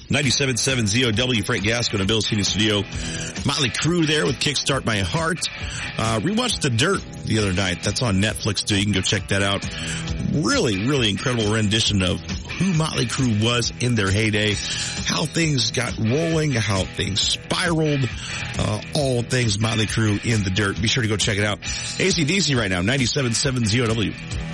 97.7 ZOW, Frank Gasco in Bill's Heating Studio. Motley Crue there with Kickstart My Heart. Rewatched The Dirt the other night. That's on Netflix too. You can go check that out. Really, really incredible rendition of who Motley Crue was in their heyday, how things got rolling, how things spiraled, all things Motley Crue in The Dirt. Be sure to go check it out. AC/DC right now, 97.7 ZOW.